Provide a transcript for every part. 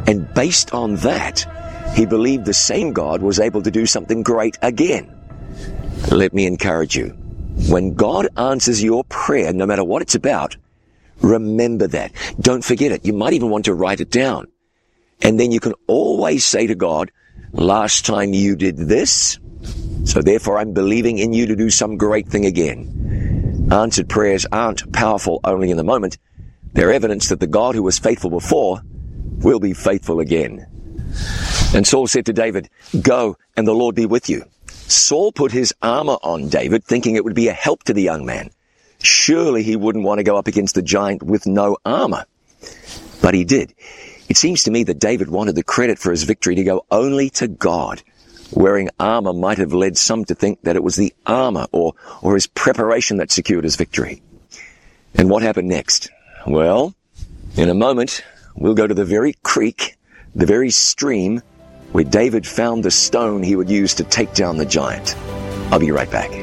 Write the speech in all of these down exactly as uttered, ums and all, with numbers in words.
And based on that, he believed the same God was able to do something great again. Let me encourage you. When God answers your prayer, no matter what it's about, remember that. Don't forget it. You might even want to write it down. And then you can always say to God, last time you did this, so therefore I'm believing in you to do some great thing again. Answered prayers aren't powerful only in the moment. They're evidence that the God who was faithful before will be faithful again. And Saul said to David, go, and the Lord be with you. Saul put his armor on David, thinking it would be a help to the young man. Surely he wouldn't want to go up against the giant with no armor. But he did. It seems to me that David wanted the credit for his victory to go only to God. Wearing armor might have led some to think that it was the armor or, or his preparation that secured his victory. And what happened next? Well, in a moment, we'll go to the very creek, the very stream, where David found the stone he would use to take down the giant. I'll be right back.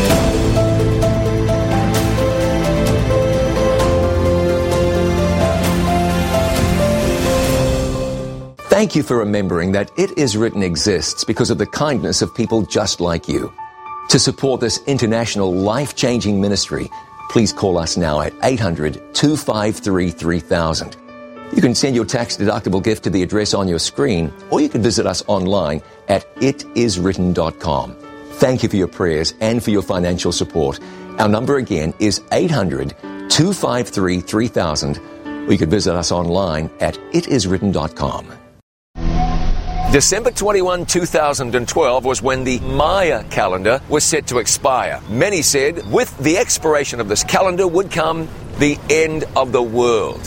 Thank you for remembering that It Is Written exists because of the kindness of people just like you. To support this international life-changing ministry, please call us now at eight hundred, two five three, three thousand. You can send your tax-deductible gift to the address on your screen, or you can visit us online at it is written dot com. Thank you for your prayers and for your financial support. Our number again is eight hundred, two five three, three thousand, or you can visit us online at it is written dot com. December twenty-first, two thousand twelve was when the Maya calendar was set to expire. Many said with the expiration of this calendar would come the end of the world.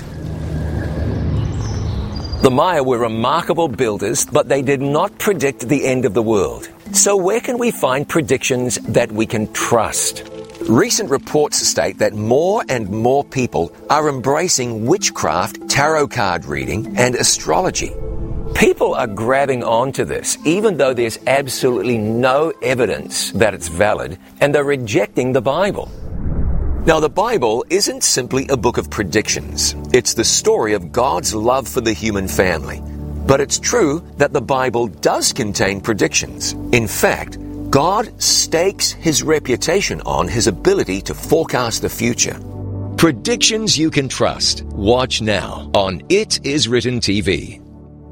The Maya were remarkable builders, but they did not predict the end of the world. So where can we find predictions that we can trust? Recent reports state that more and more people are embracing witchcraft, tarot card reading, and astrology. People are grabbing onto this, even though there's absolutely no evidence that it's valid, and they're rejecting the Bible. Now, the Bible isn't simply a book of predictions. It's the story of God's love for the human family. But it's true that the Bible does contain predictions. In fact, God stakes his reputation on his ability to forecast the future. Predictions you can trust. Watch now on It Is Written T V.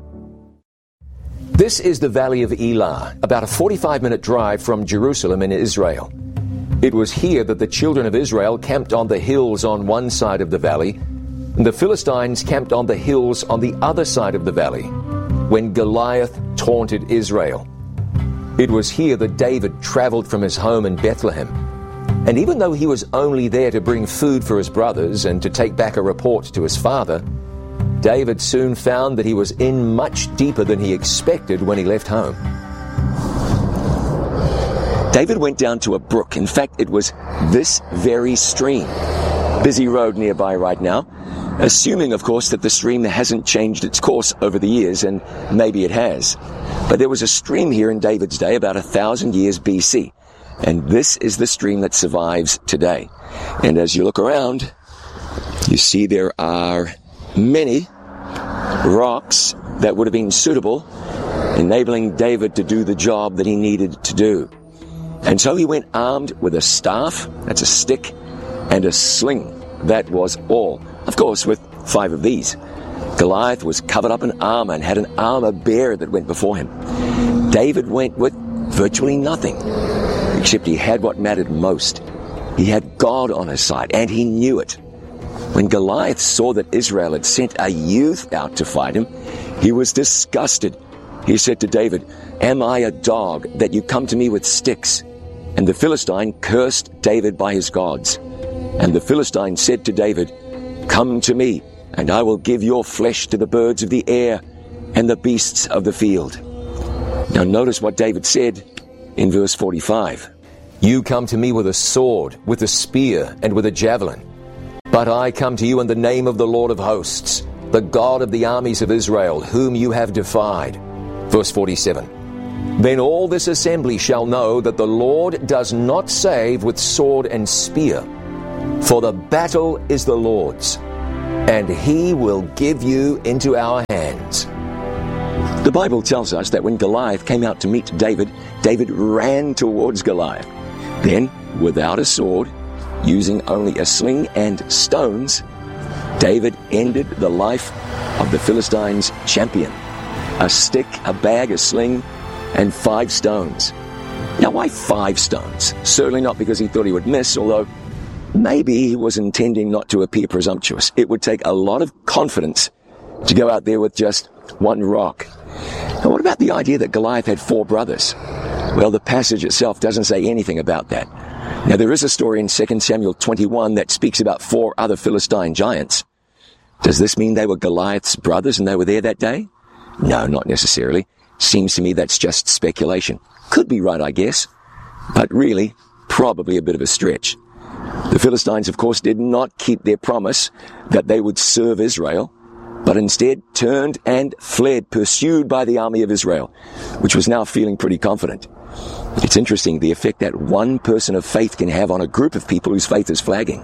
This is the Valley of Elah, about a forty-five minute drive from Jerusalem in Israel. It was here that the children of Israel camped on the hills on one side of the valley, and the Philistines camped on the hills on the other side of the valley, when Goliath taunted Israel. It was here that David traveled from his home in Bethlehem. And even though he was only there to bring food for his brothers and to take back a report to his father, David soon found that he was in much deeper than he expected when he left home. David went down to a brook. In fact, it was this very stream. Busy road nearby right now. Assuming, of course, that the stream hasn't changed its course over the years, and maybe it has. But there was a stream here in David's day about a thousand years B C. And this is the stream that survives today. And as you look around, you see there are many rocks that would have been suitable, enabling David to do the job that he needed to do. And so he went armed with a staff, that's a stick, and a sling. That was all. Of course, with five of these. Goliath was covered up in armor and had an armor bearer that went before him. David went with virtually nothing, except he had what mattered most. He had God on his side, and he knew it. When Goliath saw that Israel had sent a youth out to fight him, he was disgusted. He said to David, "Am I a dog that you come to me with sticks?" And the Philistine cursed David by his gods. And the Philistine said to David, "Come to me, and I will give your flesh to the birds of the air and the beasts of the field." Now notice what David said in verse forty-five. You come to me with a sword, with a spear, and with a javelin. But I come to you in the name of the Lord of hosts, the God of the armies of Israel, whom you have defied. Verse forty-seven. Then all this assembly shall know that the Lord does not save with sword and spear, for the battle is the Lord's, and he will give you into our hands. The Bible tells us that when Goliath came out to meet David, David ran towards Goliath. Then, without a sword, using only a sling and stones, David ended the life of the Philistines' champion. A stick, a bag, a sling, and five stones. Now, why five stones? Certainly not because he thought he would miss, although maybe he was intending not to appear presumptuous. It would take a lot of confidence to go out there with just one rock. Now, what about the idea that Goliath had four brothers? Well, the passage itself doesn't say anything about that. Now, there is a story in Second Samuel twenty-one that speaks about four other Philistine giants. Does this mean they were Goliath's brothers and they were there that day? No, not necessarily. Seems to me that's just speculation. Could be right, I guess. But really, probably a bit of a stretch. The Philistines, of course, did not keep their promise that they would serve Israel, but instead turned and fled, pursued by the army of Israel, which was now feeling pretty confident. It's interesting the effect that one person of faith can have on a group of people whose faith is flagging.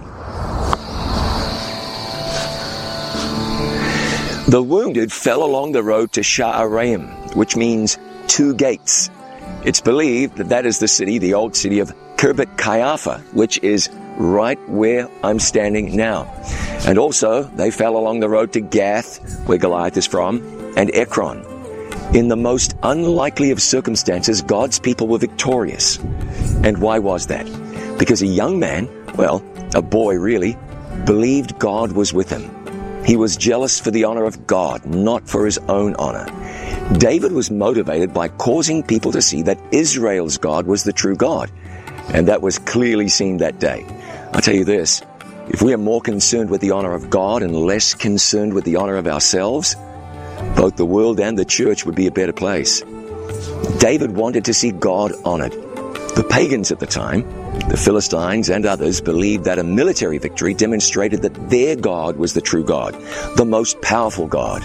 The wounded fell along the road to Sha'araim, which means two gates. It's believed that that is the city, the old city of Kirbet Kaiapha, which is right where I'm standing now. And also, they fell along the road to Gath, where Goliath is from, and Ekron. In the most unlikely of circumstances, God's people were victorious. And why was that? Because a young man, well, a boy really, believed God was with him. He was jealous for the honor of God, not for his own honor. David was motivated by causing people to see that Israel's God was the true God. And that was clearly seen that day. I'll tell you this, if we are more concerned with the honor of God and less concerned with the honor of ourselves, both the world and the church would be a better place. David wanted to see God honored. The pagans at the time, the Philistines and others, believed that a military victory demonstrated that their God was the true God, the most powerful God.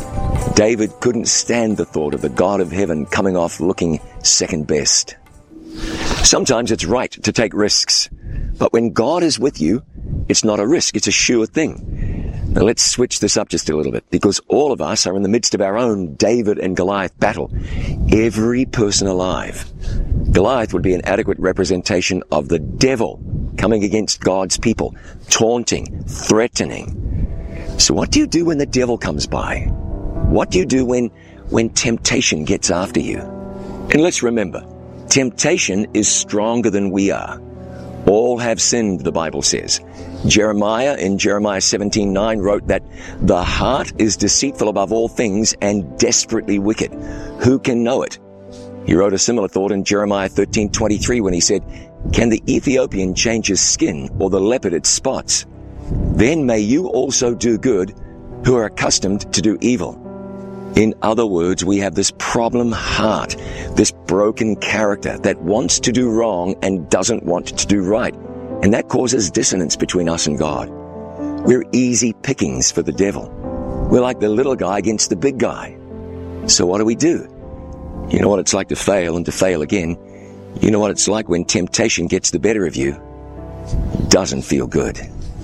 David couldn't stand the thought of the God of heaven coming off looking second best. Sometimes it's right to take risks, but when God is with you, it's not a risk, it's a sure thing. Now let's switch this up just a little bit, because all of us are in the midst of our own David and Goliath battle. Every person alive. Goliath would be an adequate representation of the devil coming against God's people, taunting, threatening. So what do you do when the devil comes by? What do you do when, when temptation gets after you? And let's remember, temptation is stronger than we are. All have sinned, the Bible says. Jeremiah in Jeremiah seventeen nine wrote that the heart is deceitful above all things and desperately wicked. Who can know it? He wrote a similar thought in Jeremiah thirteen twenty-three when he said, can the Ethiopian change his skin or the leopard its spots? Then may you also do good who are accustomed to do evil. In other words, we have this problem heart, this broken character that wants to do wrong and doesn't want to do right. And that causes dissonance between us and God. We're easy pickings for the devil. We're like the little guy against the big guy. So what do we do? You know what it's like to fail and to fail again. You know what it's like when temptation gets the better of you. It doesn't feel good.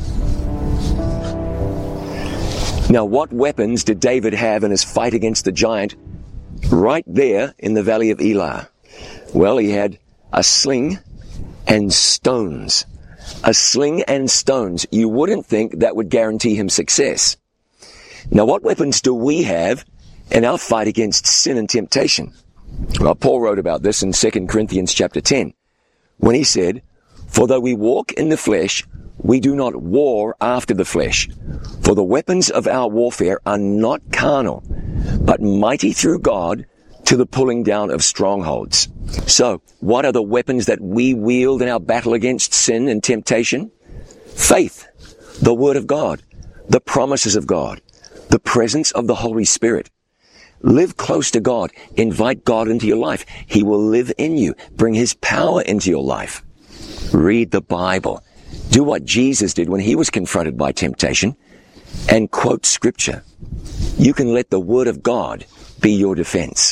Now, what weapons did David have in his fight against the giant right there in the valley of Elah? Well, he had a sling and stones. A sling and stones. You wouldn't think that would guarantee him success. Now, what weapons do we have in our fight against sin and temptation? Well, Paul wrote about this in Second Corinthians chapter ten, when he said, for though we walk in the flesh, we do not war after the flesh. For the weapons of our warfare are not carnal, but mighty through God to the pulling down of strongholds. So, what are the weapons that we wield in our battle against sin and temptation? Faith, the Word of God, the promises of God, the presence of the Holy Spirit. Live close to God. Invite God into your life. He will live in you. Bring His power into your life. Read the Bible. Do what Jesus did when He was confronted by temptation, and quote Scripture. You can let the Word of God be your defense.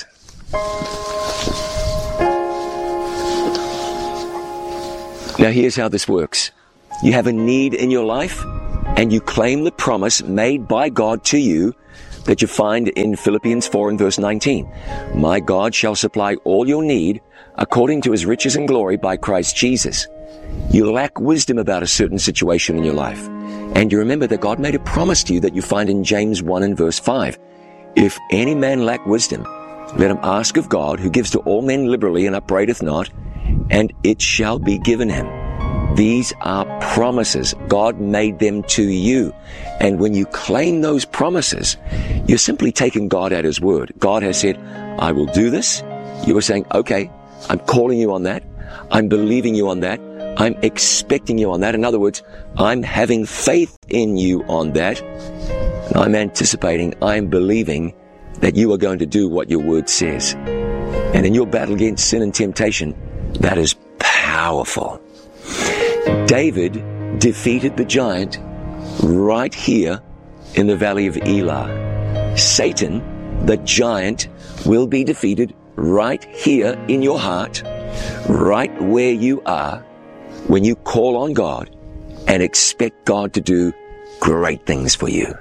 Now here's how this works. You have a need in your life, and you claim the promise made by God to you that you find in Philippians four and verse nineteen. My God shall supply all your need according to his riches and glory by Christ Jesus. You lack wisdom about a certain situation in your life. And you remember that God made a promise to you that you find in James one and verse five. If any man lack wisdom, let him ask of God, who gives to all men liberally and upbraideth not, and it shall be given him. These are promises. God made them to you. And when you claim those promises, you're simply taking God at his word. God has said, I will do this. You are saying, okay, I'm calling you on that. I'm believing you on that. I'm expecting you on that. In other words, I'm having faith in you on that. And I'm anticipating, I'm believing that you are going to do what your word says. And in your battle against sin and temptation, that is powerful. David defeated the giant right here in the valley of Elah. Satan, the giant, will be defeated right here in your heart, right where you are, when you call on God and expect God to do great things for you.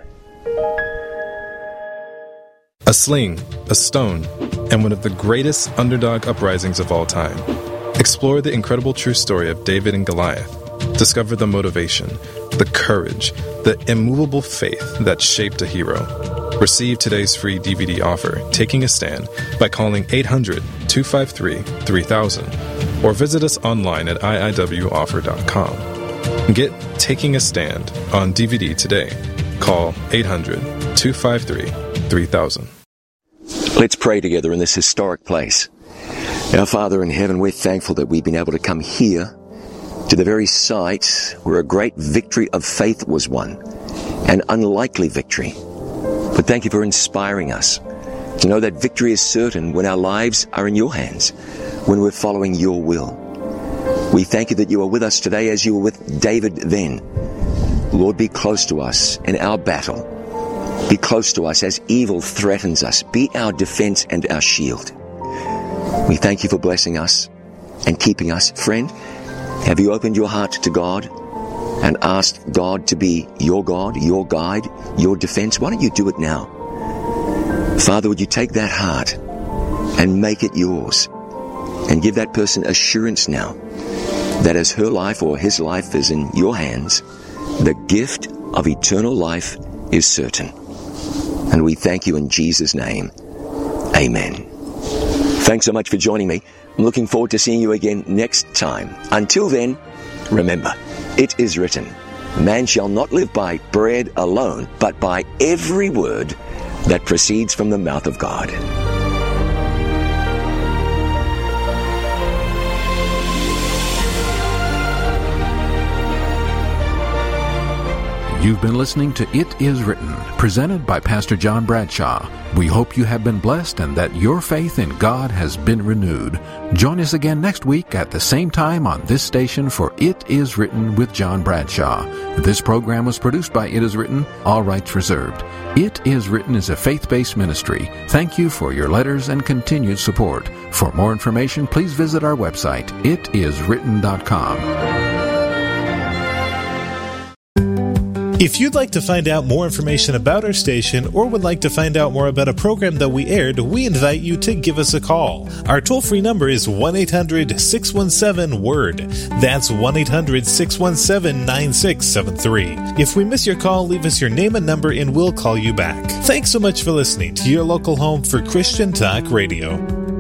A sling, a stone, and one of the greatest underdog uprisings of all time. Explore the incredible true story of David and Goliath. Discover the motivation, the courage, the immovable faith that shaped a hero. Receive today's free D V D offer, Taking a Stand, by calling eight hundred, two five three, three thousand or visit us online at I I W offer dot com. Get Taking a Stand on D V D today. Call eight hundred, two five three, three thousand. Let's pray together in this historic place. Our Father in heaven, we're thankful that we've been able to come here to the very site where a great victory of faith was won, an unlikely victory. But thank you for inspiring us to know that victory is certain when our lives are in your hands, when we're following your will. We thank you that you are with us today as you were with David then. Lord, be close to us in our battle. Be close to us as evil threatens us. Be our defense and our shield. We thank you for blessing us and keeping us. Friend, have you opened your heart to God and asked God to be your God, your guide, your defense? Why don't you do it now? Father, would you take that heart and make it yours and give that person assurance now that as her life or his life is in your hands, the gift of eternal life is certain. And we thank you in Jesus' name. Amen. Thanks so much for joining me. I'm looking forward to seeing you again next time. Until then, remember, it is written, man shall not live by bread alone, but by every word that proceeds from the mouth of God. You've been listening to It Is Written, presented by Pastor John Bradshaw. We hope you have been blessed and that your faith in God has been renewed. Join us again next week at the same time on this station for It Is Written with John Bradshaw. This program was produced by It Is Written, all rights reserved. It Is Written is a faith-based ministry. Thank you for your letters and continued support. For more information, please visit our website, it is written dot com. If you'd like to find out more information about our station or would like to find out more about a program that we aired, we invite you to give us a call. Our toll-free number is one eight hundred, six one seven, W O R D. That's one eight hundred, six one seven, nine six seven three. If we miss your call, leave us your name and number and we'll call you back. Thanks so much for listening to your local home for Christian Talk Radio.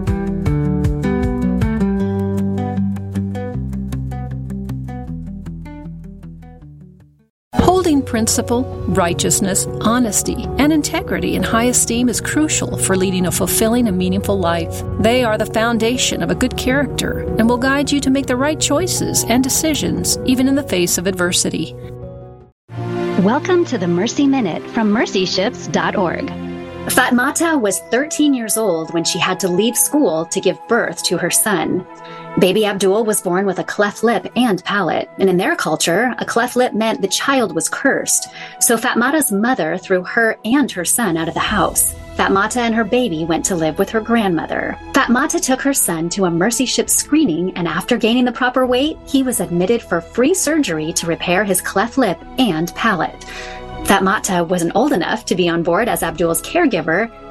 Holding principle, righteousness, honesty, and integrity in high esteem is crucial for leading a fulfilling and meaningful life. They are the foundation of a good character and will guide you to make the right choices and decisions, even in the face of adversity. Welcome to the Mercy Minute from mercy ships dot org. Fatmata was thirteen years old when she had to leave school to give birth to her son. Baby Abdul was born with a cleft lip and palate, and in their culture, a cleft lip meant the child was cursed. So Fatmata's mother threw her and her son out of the house. Fatmata and her baby went to live with her grandmother. Fatmata took her son to a Mercy Ship screening, and after gaining the proper weight, he was admitted for free surgery to repair his cleft lip and palate. Fatmata wasn't old enough to be on board as Abdul's caregiver,